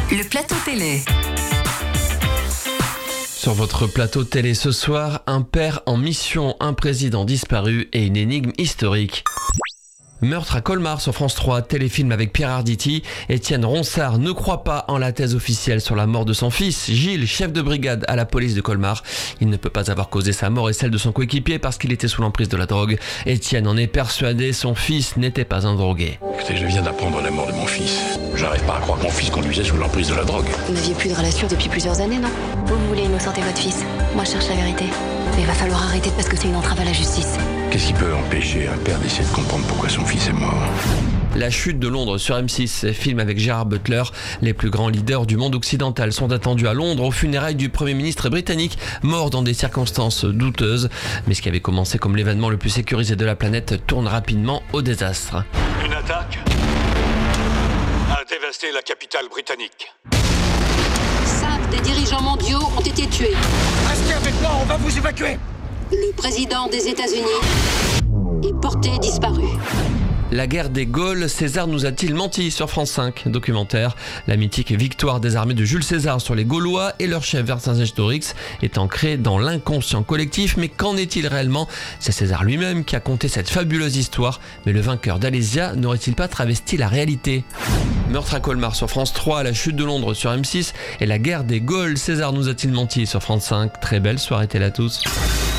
Le plateau télé. Sur votre plateau télé ce soir, un père en mission, un président disparu et une énigme historique. Meurtre à Colmar sur France 3, téléfilm avec Pierre Arditi. Étienne Ronsard ne croit pas en la thèse officielle sur la mort de son fils. Gilles, chef de brigade à la police de Colmar. Il ne peut pas avoir causé sa mort et celle de son coéquipier parce qu'il était sous l'emprise de la drogue. Étienne en est persuadé, son fils n'était pas un drogué. Écoutez, je viens d'apprendre la mort de mon fils. J'arrive pas à croire que mon fils conduisait sous l'emprise de la drogue. Vous n'aviez plus de relation depuis plusieurs années, non? Vous voulez innocenter votre fils. Moi, je cherche la vérité. Mais il va falloir arrêter parce que c'est une entrave à la justice. Qu'est-ce qui peut empêcher un père d'essayer de comprendre pourquoi son fils est mort? La chute de Londres sur M6, film avec Gérard Butler. Les plus grands leaders du monde occidental sont attendus à Londres aux funérailles du Premier ministre britannique, mort dans des circonstances douteuses. Mais ce qui avait commencé comme l'événement le plus sécurisé de la planète tourne rapidement au désastre. Une attaque a dévasté la capitale britannique. 5 des dirigeants mondiaux ont été tués. Restez avec moi, on va vous évacuer. Le président des États-Unis est porté disparu. La guerre des Gaules, César nous a-t-il menti sur France 5, documentaire. La mythique victoire des armées de Jules César sur les Gaulois et leur chef Vercingétorix est ancrée dans l'inconscient collectif, mais qu'en est-il réellement? C'est César lui-même qui a conté cette fabuleuse histoire, mais le vainqueur d'Alésia n'aurait-il pas travesti la réalité? Meurtre à Colmar sur France 3, la chute de Londres sur M6 et la guerre des Gaules, César nous a-t-il menti sur France 5. Très belle soirée télé à tous.